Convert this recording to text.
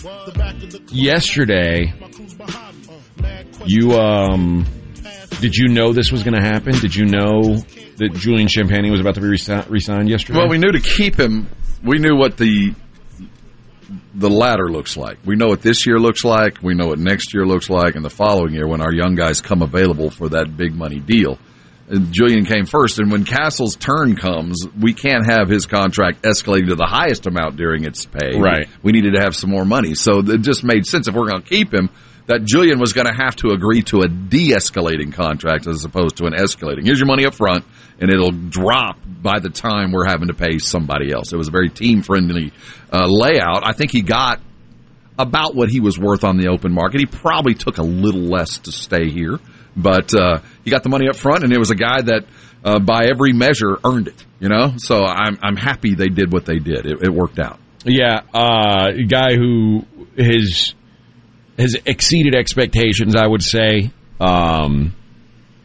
yesterday, did you know this was going to happen? Did you know that Julian Champagnie was about to be re-signed yesterday? Well, we knew to keep him. We knew what the ladder looks like. We know what this year looks like. We know what next year looks like, and the following year when our young guys come available for that big money deal. And Julian came first, and when Castle's turn comes, we can't have his contract escalating to the highest amount during its pay. Right. We needed to have some more money. So it just made sense if we're going to keep him that Julian was going to have to agree to a de-escalating contract as opposed to an escalating. Here's your money up front, and it'll drop by the time we're having to pay somebody else. It was a very team-friendly layout. I think he got about what he was worth on the open market. He probably took a little less to stay here, but he got the money up front, and it was a guy that, by every measure, earned it. You know, so I'm happy they did what they did. It worked out. Yeah, a guy who has exceeded expectations, I would say.